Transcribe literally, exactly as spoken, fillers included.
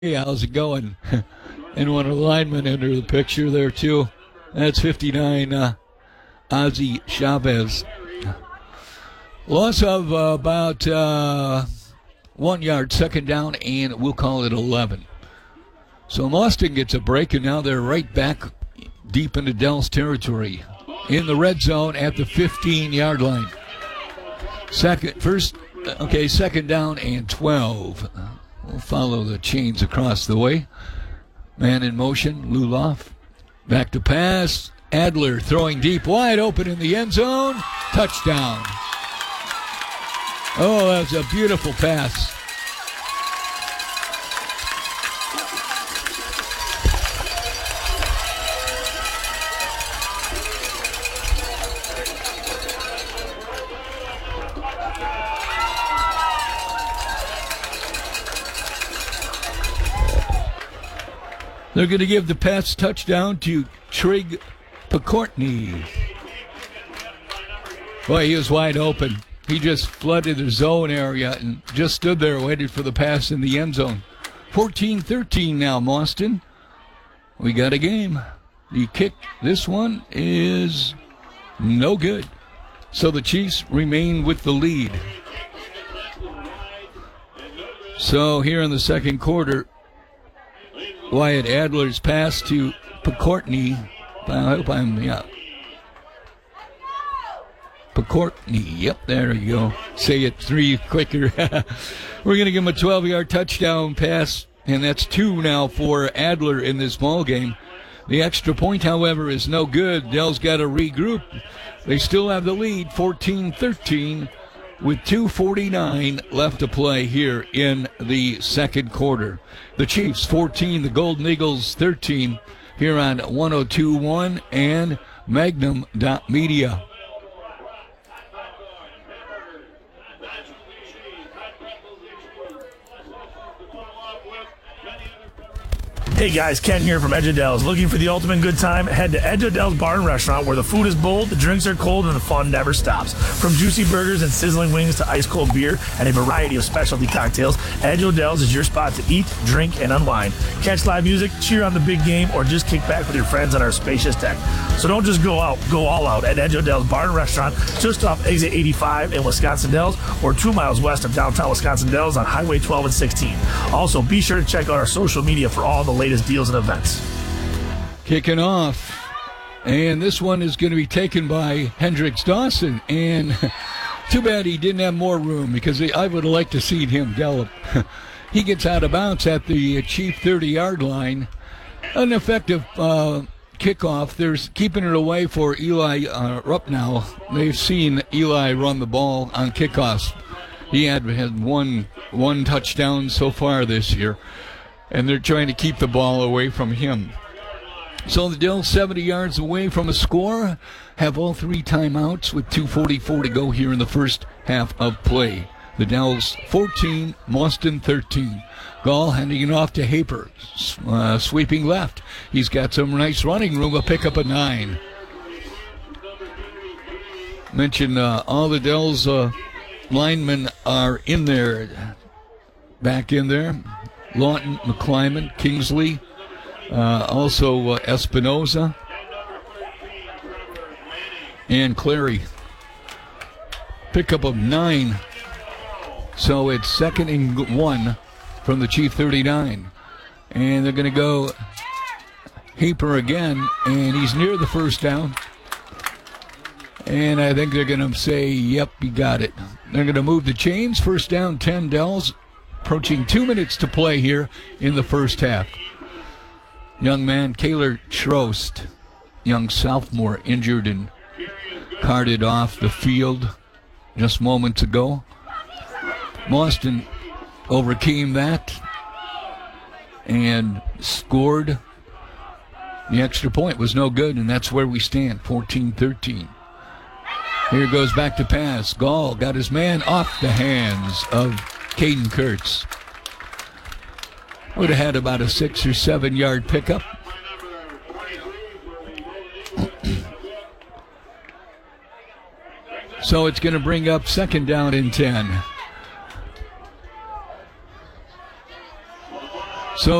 Hey, how's it going? And one of the linemen enter the picture there, too. That's fifty-nine, uh, Ozzy Chavez. Loss of uh, about uh, one yard, second down, and we'll call it eleven. So Boston gets a break, and now they're right back deep into Dell's territory in the red zone at the fifteen-yard line. Second, first, okay, second down and twelve. We'll follow the chains across the way. Man in motion, Luloff. Back to pass. Adler throwing deep, wide open in the end zone. Touchdown. Oh, that was a beautiful pass. They're going to give the pass touchdown to Trig Picourtney. Boy, he was wide open. He just flooded the zone area and just stood there waited for the pass in the end zone. fourteen thirteen now, Boston. We got a game. The kick, this one is no good. So the Chiefs remain with the lead. So here in the second quarter, Wyatt Adler's pass to Picourtney. I hope I'm, yeah. Picourtney, yep, there you go. Say it three quicker. We're going to give him a twelve-yard touchdown pass, and that's two now for Adler in this ball game. The extra point, however, is no good. Dell's got to regroup. They still have the lead, fourteen thirteen, with two forty-nine left to play here in the second quarter. The Chiefs fourteen, the Golden Eagles thirteen, here on one oh two point one and Magnum dot media. Hey guys, Ken here from Edge of Dell's. Looking for the ultimate good time? Head to Edge of Dell's Bar and Restaurant, where the food is bold, the drinks are cold, and the fun never stops. From juicy burgers and sizzling wings to ice cold beer and a variety of specialty cocktails, Edge of Dell's is your spot to eat, drink, and unwind. Catch live music, cheer on the big game, or just kick back with your friends on our spacious deck. So don't just go out, go all out at Edge of Dell's Bar and Restaurant, just off Exit eighty-five in Wisconsin Dells, or two miles west of downtown Wisconsin Dells on Highway twelve and sixteen. Also, be sure to check out our social media for all the latest deals and events. Kicking off, and this one is going to be taken by Hendricks Dawson, and too bad he didn't have more room, because I would have liked to see him gallop. He gets out of bounds at the Chief thirty-yard line. An effective uh, kickoff. There's keeping it away for Eli uh, Rupnow. They've seen Eli run the ball on kickoffs. He had had one one touchdown so far this year, and they're trying to keep the ball away from him. So the Dells seventy yards away from a score, have all three timeouts with two forty-four to go here in the first half of play. The Dells fourteen, Boston thirteen. Gall handing it off to Haper, uh, sweeping left. He's got some nice running room, a pick up a nine. Mentioned uh, all the Dells uh, linemen are in there, back in there. Lawton, McClyman, Kingsley, uh, also uh, Espinoza, and Clary. Pickup of nine. So it's second and one from the Chief thirty-nine. And they're going to go Haper again, and he's near the first down. And I think they're going to say, yep, you got it. They're going to move the chains. First down, ten Dells. Approaching two minutes to play here in the first half. Young man, Kaylor Trost, young sophomore, injured and carted off the field just moments ago. Boston overcame that and scored. The extra point was no good, and that's where we stand, fourteen thirteen. Here goes back to pass. Gall got his man off the hands of Caden Kurtz. Would have had about a six or seven yard pickup. So it's going to bring up second down and ten.